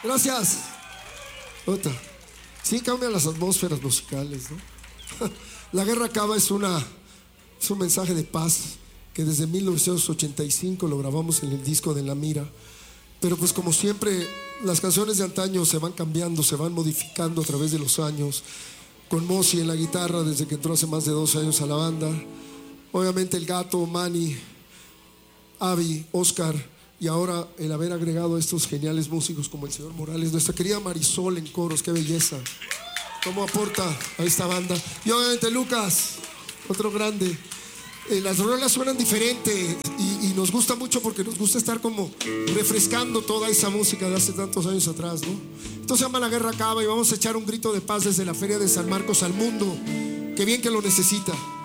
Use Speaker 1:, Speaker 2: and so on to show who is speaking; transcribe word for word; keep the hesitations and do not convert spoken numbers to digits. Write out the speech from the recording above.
Speaker 1: Gracias. Otra. Sí, cambian las atmósferas musicales, ¿no? La guerra acaba es una es un mensaje de paz que desde mil novecientos ochenta y cinco lo grabamos en el disco de La Mira. Pero pues como siempre, las canciones de antaño se van cambiando, se van modificando a través de los años. Con Mossi en la guitarra desde que entró hace más de doce años a la banda. Obviamente el Gato, Manny, Avi, Oscar, y ahora el haber agregado a estos geniales músicos como el señor Morales, nuestra querida Marisol en coros, qué belleza, cómo aporta a esta banda. Y obviamente Lucas, otro grande. Eh, las rolas suenan diferente y, y nos gusta mucho porque nos gusta estar como refrescando toda esa música de hace tantos años atrás, ¿no? Esto se llama La Guerra Acaba y vamos a echar un grito de paz desde la Feria de San Marcos al mundo. Qué bien que lo necesita.